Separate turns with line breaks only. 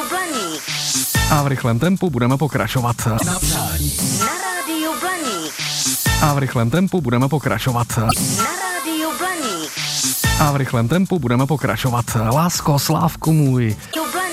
Blaník.
A v rychlém tempu budeme pokračovat.
Na rádiu Blaník.
A v rychlém tempu budeme pokračovat.
Na rádiu Blaník.
A v rychlém tempu budeme pokračovat. Lásko, Slávku můj.